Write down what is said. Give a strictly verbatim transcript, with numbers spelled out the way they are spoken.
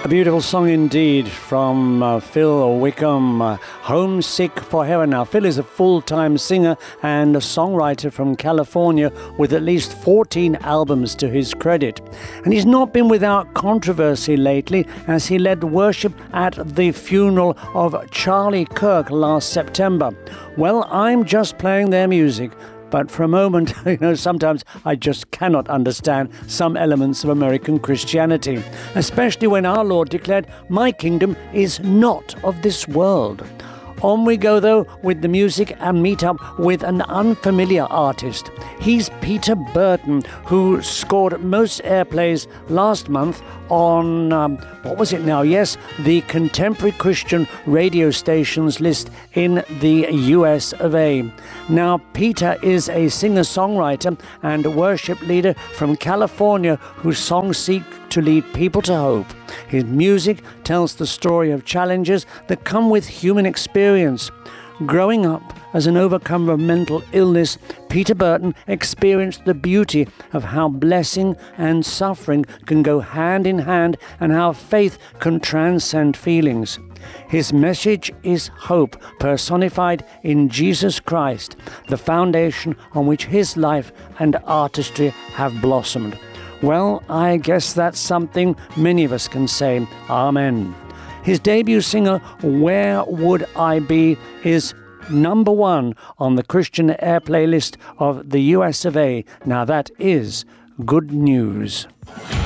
A beautiful song indeed from uh, Phil Wickham, uh, Homesick for Heaven. Now, Phil is a full-time singer and a songwriter from California with at least fourteen albums to his credit. And he's not been without controversy lately as he led worship at the funeral of Charlie Kirk last September. Well, I'm just playing their music. But for a moment, you know, sometimes I just cannot understand some elements of American Christianity, especially when our Lord declared, "My kingdom is not of this world." On we go, though, with the music and meet up with an unfamiliar artist. He's Peter Burton, who scored most airplays last month on, um, what was it now? Yes, the Contemporary Christian radio stations list in the U S of A. Now, Peter is a singer-songwriter and worship leader from California whose songs seek to lead people to hope. His music tells the story of challenges that come with human experience. Growing up as an overcomer of mental illness, Peter Burton experienced the beauty of how blessing and suffering can go hand in hand and how faith can transcend feelings. His message is hope personified in Jesus Christ, the foundation on which his life and artistry have blossomed. Well, I guess that's something many of us can say, Amen. His debut single, Where Would I Be, is number one on the Christian Airplay list of the U S of A. Now that is good news.